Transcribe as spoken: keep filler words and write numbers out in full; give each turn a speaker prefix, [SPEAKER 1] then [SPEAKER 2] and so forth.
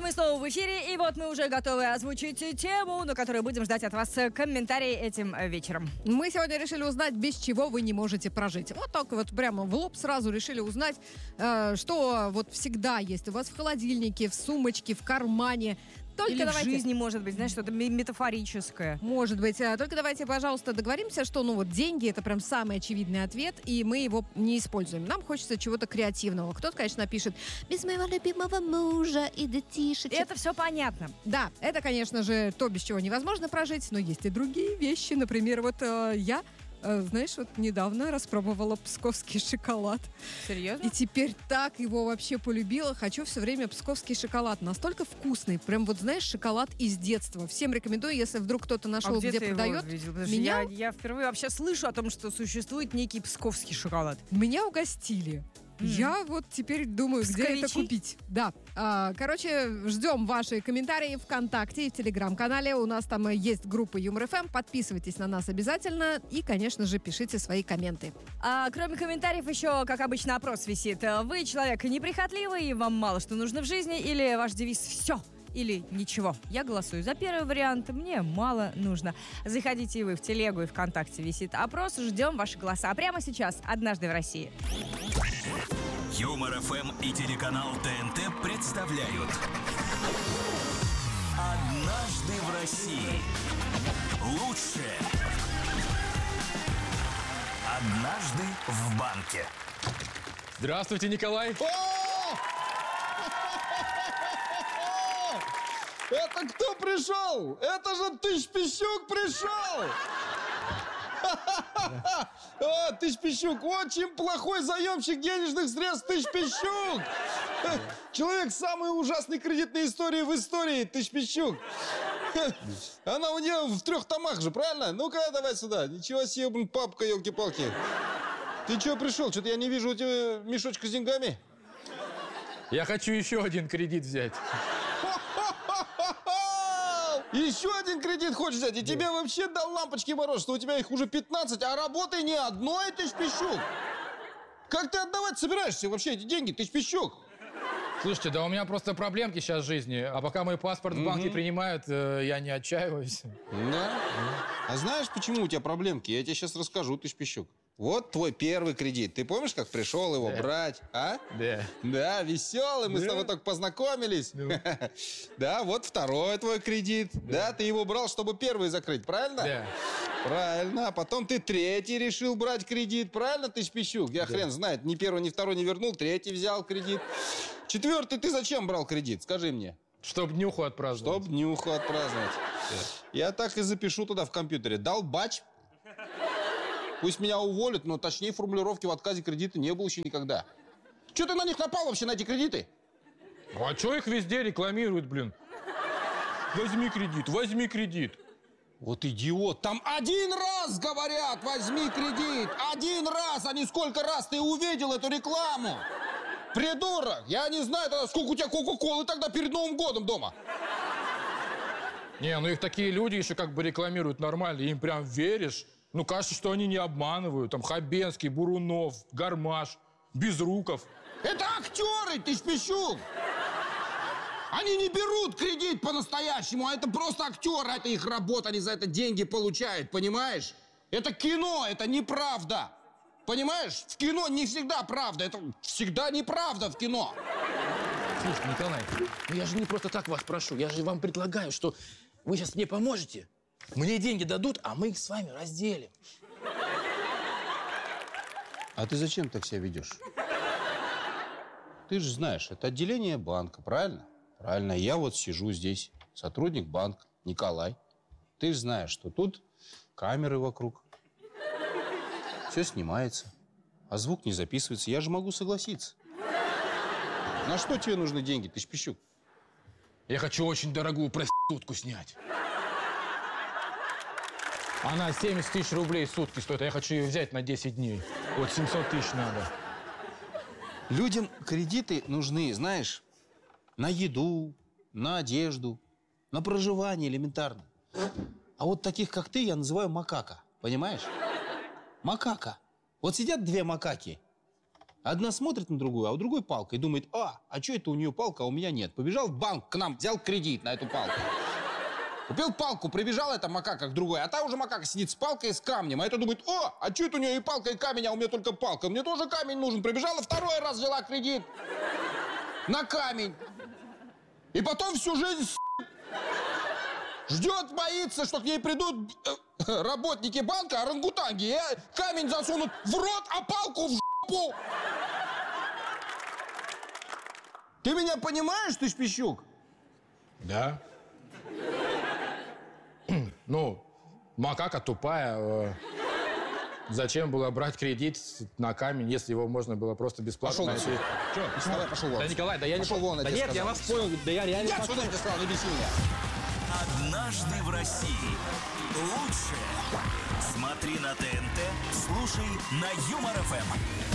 [SPEAKER 1] мы снова в эфире, и вот мы уже готовы озвучить тему, на которую будем ждать от вас комментарии этим вечером.
[SPEAKER 2] Мы сегодня решили узнать, без чего вы не можете прожить. Вот так вот прямо в лоб сразу решили узнать, э, что вот всегда есть у вас в холодильнике, в сумочке, в кармане. Только
[SPEAKER 1] Или
[SPEAKER 2] давайте...
[SPEAKER 1] в жизни, может быть, знаешь, что-то метафорическое.
[SPEAKER 2] Может быть. Только давайте, пожалуйста, договоримся, что, ну вот, деньги — это прям самый очевидный ответ, и мы его не используем. Нам хочется чего-то креативного. Кто-то, конечно, напишет: без моего любимого мужа и детишечек.
[SPEAKER 1] Это все понятно.
[SPEAKER 2] Да, это, конечно же, то, без чего невозможно прожить, но есть и другие вещи. Например, вот э, я... Знаешь, вот недавно распробовала псковский шоколад.
[SPEAKER 1] Серьезно?
[SPEAKER 2] И теперь так его вообще полюбила. Хочу все время псковский шоколад. Настолько вкусный. Прям вот, знаешь, шоколад из детства. Всем рекомендую, если вдруг кто-то нашел,
[SPEAKER 1] а где,
[SPEAKER 2] где
[SPEAKER 1] ты
[SPEAKER 2] продает.
[SPEAKER 1] Его видел?
[SPEAKER 2] Меня...
[SPEAKER 1] Я, я впервые вообще слышу о том, что существует некий псковский шоколад.
[SPEAKER 2] Меня угостили. Mm. Я вот теперь думаю,
[SPEAKER 1] Псковичи?
[SPEAKER 2] Где это купить. Да. А, короче, ждем ваши комментарии ВКонтакте и в Телеграм-канале. У нас там есть группа Юмор ФМ. Подписывайтесь на нас обязательно. И, конечно же, пишите свои комменты.
[SPEAKER 1] А, кроме комментариев, еще, как обычно, опрос висит. Вы человек неприхотливый, вам мало что нужно в жизни, или ваш девиз «все» или «ничего». Я голосую за первый вариант, мне мало нужно. Заходите и вы в Телегу и ВКонтакте, висит опрос, ждем ваши голоса. А прямо сейчас «Однажды в России».
[SPEAKER 3] Юмор ФМ и телеканал ТНТ представляют «Однажды в России». Лучшее «Однажды в банке».
[SPEAKER 4] Здравствуйте, Николай.
[SPEAKER 5] О! Это кто пришел? Это же Тыщ Пищук пришел! О, Тыщ Пищук, очень плохой заемщик денежных средств, Тыщ Пищук! Человек с самой ужасной кредитной историей в истории, Тыщ Пищук. Она у нее в трех томах же, правильно? Ну-ка, давай сюда. Ничего себе, блин, папка, елки-палки. Ты чего пришел? Что-то я не вижу у тебя мешочка с деньгами.
[SPEAKER 4] Я хочу еще один кредит взять.
[SPEAKER 5] Еще один кредит хочешь взять? И да. Тебе вообще дал лампочки мороз, что у тебя их уже пятнадцать, а работы ни одной, Тыщ Пищук. Как ты отдавать собираешься вообще эти деньги, Тыщ Пищук?
[SPEAKER 4] Слушайте, да у меня просто проблемки сейчас в жизни. А пока мой паспорт в банке принимают, э, я не отчаиваюсь.
[SPEAKER 5] Да? А знаешь, почему у тебя проблемки? Я тебе сейчас расскажу, Тыщ Пищук. Вот твой первый кредит. Ты помнишь, как пришел его да. брать, а?
[SPEAKER 4] Да.
[SPEAKER 5] Да, веселый, мы да. с тобой только познакомились. Ну. Да, вот второй твой кредит. Да. да, ты его брал, чтобы первый закрыть, правильно?
[SPEAKER 4] Да.
[SPEAKER 5] Правильно. А потом ты третий решил брать кредит, правильно, Тыщ Пищук? Я да. хрен знает, ни первый, ни второй не вернул, третий взял кредит. Четвертый ты зачем брал кредит? Скажи мне.
[SPEAKER 4] Чтоб днюху отпраздновать.
[SPEAKER 5] Чтоб днюху отпраздновать. Да. Я так и запишу туда в компьютере. Долбач. Пусть меня уволят, но точнее формулировки в отказе кредита не было еще никогда. Че ты на них напал вообще, на эти кредиты?
[SPEAKER 4] А че их везде рекламируют, блин? Возьми кредит, возьми кредит.
[SPEAKER 5] Вот идиот. Там один раз говорят, возьми кредит. Один раз, а не сколько раз ты увидел эту рекламу. Придурок. Я не знаю тогда, сколько у тебя кока-колы тогда перед Новым годом дома.
[SPEAKER 4] Не, ну их такие люди еще как бы рекламируют нормально, им прям веришь. Ну, кажется, что они не обманывают. Там Хабенский, Бурунов, Гармаш, Безруков.
[SPEAKER 5] Это актеры, Тыщ Пищук! Они не берут кредит по-настоящему, а это просто актеры, это их работа, они за это деньги получают, понимаешь? Это кино, это неправда. Понимаешь? В кино не всегда правда, это всегда неправда в кино.
[SPEAKER 6] Слушай, Николай, ну я же не просто так вас прошу, я же вам предлагаю, что вы сейчас мне поможете. Мне деньги дадут, а мы их с вами разделим.
[SPEAKER 5] А ты зачем так себя ведешь? Ты же знаешь, это отделение банка, правильно? Правильно, я вот сижу здесь, сотрудник банка, Николай. Ты же знаешь, что тут камеры вокруг. Все снимается, а звук не записывается. Я же могу согласиться. На что тебе нужны деньги, Тыщ Пищук?
[SPEAKER 4] Я хочу очень дорогую проститутку снять. Она семьдесят тысяч рублей в сутки стоит, а я хочу ее взять на десять дней. Вот семьсот тысяч надо.
[SPEAKER 5] Людям кредиты нужны, знаешь, на еду, на одежду, на проживание элементарно. А вот таких, как ты, я называю макака. Понимаешь? Макака. Вот сидят две макаки. Одна смотрит на другую, а у другой палка и думает, а, а что это у нее палка, а у меня нет? Побежал в банк к нам, взял кредит на эту палку. Купил палку, прибежала эта макака к другой, а та уже макака сидит с палкой и с камнем. А это думает, о, а что это у нее и палка, и камень, а у меня только палка. Мне тоже камень нужен. Прибежала второй раз, взяла кредит на камень. И потом всю жизнь ждет, боится, что к ней придут э, работники банка, орангутанги, и камень засунут в рот, а палку в жопу. Ты меня понимаешь, ты шпищук?
[SPEAKER 4] Да. Ну, макака тупая. э, Зачем было брать кредит на камень, если его можно было просто бесплатно
[SPEAKER 5] Пошел
[SPEAKER 4] найти?
[SPEAKER 5] отсюда.
[SPEAKER 4] Чё?
[SPEAKER 5] Давай, пошел вон.
[SPEAKER 6] Да, Николай, да я
[SPEAKER 5] Пошел
[SPEAKER 6] не...
[SPEAKER 5] вон, я
[SPEAKER 6] да
[SPEAKER 5] тебе
[SPEAKER 6] нет,
[SPEAKER 5] сказал.
[SPEAKER 6] я вас понял, да я реально...
[SPEAKER 5] Я отсюда тебе сказал, не беси меня.
[SPEAKER 3] Однажды в России. Лучшее. Смотри на ТНТ, слушай на Юмор ФМ.